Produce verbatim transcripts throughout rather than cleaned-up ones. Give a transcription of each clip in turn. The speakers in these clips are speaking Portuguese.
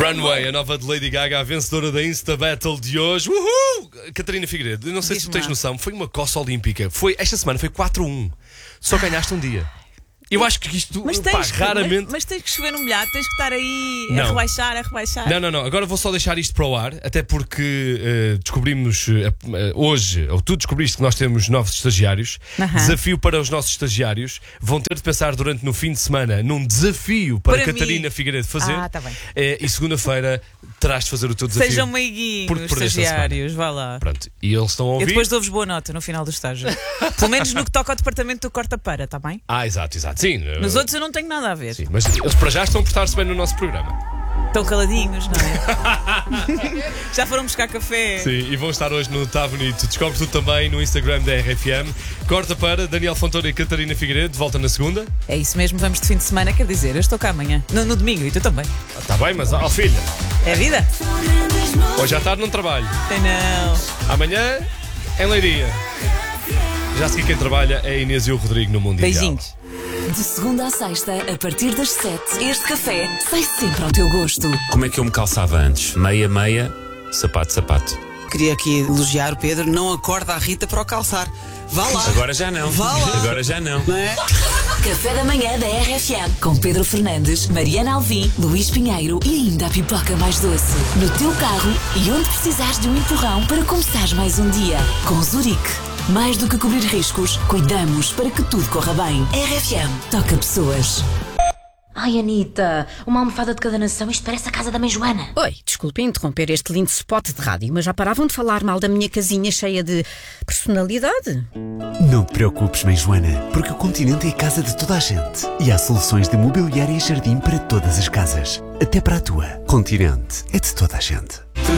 Runway, a nova de Lady Gaga, a vencedora da Insta Battle de hoje. Uhul! Catarina Figueiredo, eu não sei se tu tens noção, foi uma coça olímpica. Foi, esta semana foi quatro a um. Só ganhaste um dia. Eu acho que isto, mas pá, tens que, raramente... Mas, mas tens que chover no molhado, tens que estar aí não. a rebaixar, a rebaixar. Não, não, não. Agora vou só deixar isto para o ar, até porque uh, descobrimos uh, uh, hoje, ou tu descobriste que nós temos novos estagiários. Uh-huh. Desafio para os nossos estagiários. Vão ter de pensar durante no fim de semana num desafio para, para Catarina mim. Figueiredo fazer. Ah, tá bem. Uh, e segunda-feira terás de fazer o teu desafio. Sejam meiguinhos, estagiários, vá lá. Pronto. E eles estão a ouvir. E depois dou-vos boa nota no final do estágio. Pelo menos no que toca ao departamento do corta-para, está bem? Ah, exato, exato. Sim. Nos outros eu não tenho nada a ver. Sim, mas eles para já estão a portar-se bem no nosso programa. Estão caladinhos, não é? Já foram buscar café. Sim, e vão estar hoje no Tá Bonito. Descobre tudo também no Instagram da R F M. Corta para Daniel Fontoura e Catarina Figueiredo. De volta na segunda. É isso mesmo, vamos de fim de semana. Quer dizer, eu estou cá amanhã. No, no domingo, e tu também. Está bem, mas ó, filha. É vida? Hoje à tarde não trabalho. Tem não. Amanhã em Leiria. Já sei quem trabalha é a Inês e o Rodrigo no Mundial. Beijinhos. De segunda à sexta, a partir das sete, este café sai sempre ao teu gosto. Como é que eu me calçava antes? Meia, meia, sapato, sapato. Queria aqui elogiar o Pedro, não acorda a Rita para o calçar. Vá lá. Agora já não. Vá lá. Agora já não. Não é? Café da manhã da R F M, com Pedro Fernandes, Mariana Alvim, Luís Pinheiro e ainda a pipoca mais doce. No teu carro e onde precisares de um empurrão para começares mais um dia. Com Zurique. Mais do que cobrir riscos, cuidamos para que tudo corra bem. R F M, toca pessoas. Ai, Anitta, uma almofada de cada nação, isto parece a casa da mãe Joana. Oi, desculpe interromper este lindo spot de rádio, mas já paravam de falar mal da minha casinha cheia de personalidade? Não te preocupes, mãe Joana, porque o Continente é a casa de toda a gente. E há soluções de mobiliário e jardim para todas as casas. Até para a tua. Continente é de toda a gente.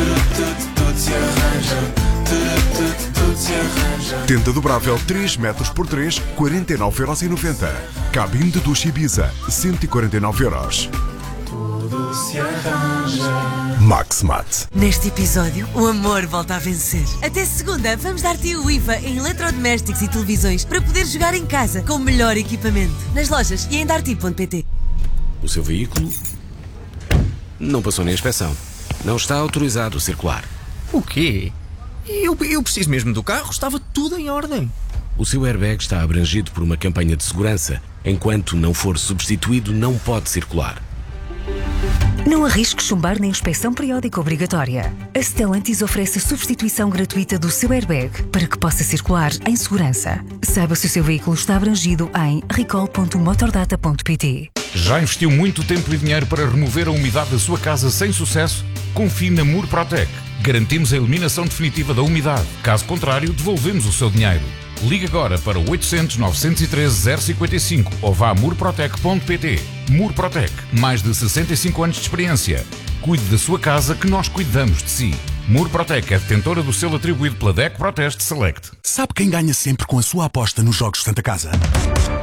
Tenda dobrável três metros por três, quarenta e nove euros e noventa. Cabine de duche Ibiza, cento e quarenta e nove euros. Tudo se arranja. Maxmat. Neste episódio, o amor volta a vencer. Até segunda, vamos dar-te o I V A em eletrodomésticos e televisões para poder jogar em casa com o melhor equipamento. Nas lojas e em darti ponto pt. O seu veículo não passou nem a inspeção. Não está autorizado a circular. O quê? Eu, eu preciso mesmo do carro, estava tudo em ordem. O seu airbag está abrangido por uma campanha de segurança. Enquanto não for substituído, não pode circular. Não arrisque chumbar na inspeção periódica obrigatória. A Stellantis oferece a substituição gratuita do seu airbag para que possa circular em segurança. Saiba se o seu veículo está abrangido em recall ponto motordata ponto pt. Já investiu muito tempo e dinheiro para remover a umidade da sua casa sem sucesso? Confie na Murprotec. Garantimos a eliminação definitiva da umidade. Caso contrário, devolvemos o seu dinheiro. Ligue agora para oitocentos, novecentos e treze, zero cinquenta e cinco ou vá a murprotec ponto pt. Murprotec, mais de sessenta e cinco anos de experiência. Cuide da sua casa que nós cuidamos de si. Murprotec é detentora do selo atribuído pela D E C Proteste Select. Sabe quem ganha sempre com a sua aposta nos Jogos Santa Casa?